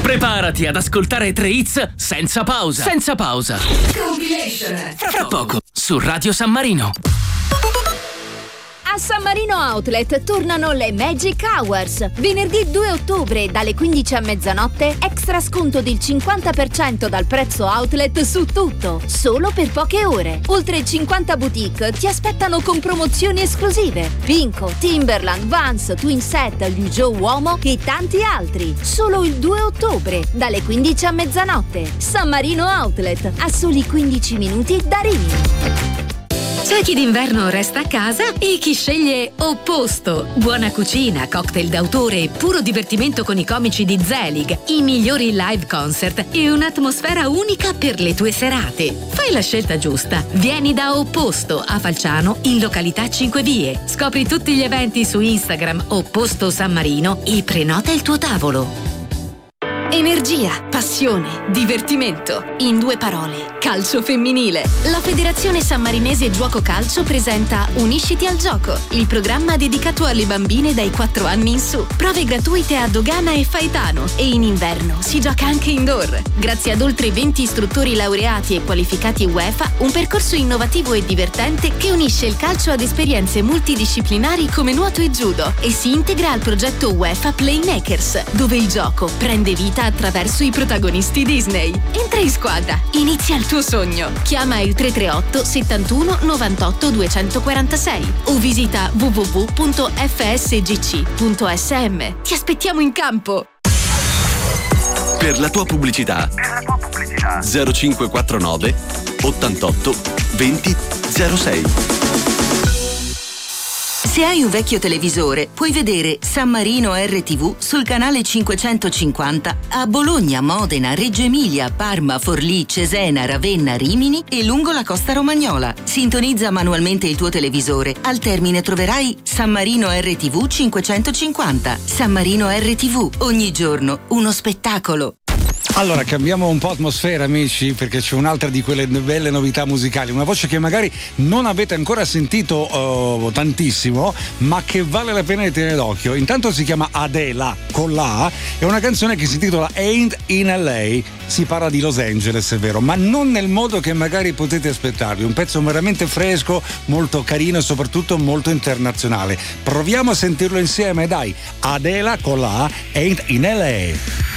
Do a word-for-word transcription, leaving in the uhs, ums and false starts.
Preparati ad ascoltare tre hits senza pausa. Senza pausa. Compilation. Fra poco su Radio San Marino. A San Marino Outlet tornano le Magic Hours. Venerdì due ottobre dalle quindici a mezzanotte, extra sconto del cinquanta per cento dal prezzo outlet su tutto, solo per poche ore. Oltre cinquanta boutique ti aspettano con promozioni esclusive. Pinco, Timberland, Vans, Twin Set, Liu Joe Uomo e tanti altri. Solo il due ottobre dalle quindici a mezzanotte. San Marino Outlet, a soli quindici minuti da Rimini. C'è chi d'inverno resta a casa e chi sceglie Opposto. Buona cucina, cocktail d'autore e puro divertimento con i comici di Zelig, i migliori live concert e un'atmosfera unica per le tue serate. Fai la scelta giusta. Vieni da Opposto a Falciano in località Cinque Vie. Scopri tutti gli eventi su Instagram Opposto San Marino e prenota il tuo tavolo. Energia, passione, divertimento. In due parole, calcio femminile. La Federazione Sammarinese Giuoco Calcio presenta Unisciti al gioco, il programma dedicato alle bambine dai quattro anni in su. Prove gratuite a Dogana e Faetano e in inverno si gioca anche indoor. Grazie ad oltre venti istruttori laureati e qualificati UEFA, un percorso innovativo e divertente che unisce il calcio ad esperienze multidisciplinari come nuoto e judo e si integra al progetto UEFA Playmakers, dove il gioco prende vita attraverso i protagonisti Disney. Entra in squadra, inizia il tuo sogno. Chiama il tre tre otto settantuno novantotto duecentoquarantasei o visita w w w punto f s g c punto s m. Ti aspettiamo in campo. Per la tua pubblicità, per la tua pubblicità. zero cinque quattro nove ottantotto venti zero sei. Se hai un vecchio televisore, puoi vedere San Marino R T V sul canale cinquecentocinquanta a Bologna, Modena, Reggio Emilia, Parma, Forlì, Cesena, Ravenna, Rimini e lungo la costa romagnola. Sintonizza manualmente il tuo televisore. Al termine troverai San Marino R T V cinquecentocinquanta. San Marino R T V, ogni giorno uno spettacolo. Allora, cambiamo un po' atmosfera, amici, perché c'è un'altra di quelle belle novità musicali, una voce che magari non avete ancora sentito uh, tantissimo, ma che vale la pena di tenere d'occhio. Intanto si chiama Adela con la A, è una canzone che si intitola Ain't in L A. Si parla di Los Angeles, è vero, ma non nel modo che magari potete aspettarvi. Un pezzo veramente fresco, molto carino e soprattutto molto internazionale. Proviamo a sentirlo insieme, dai. Adela con la A, Ain't in L A.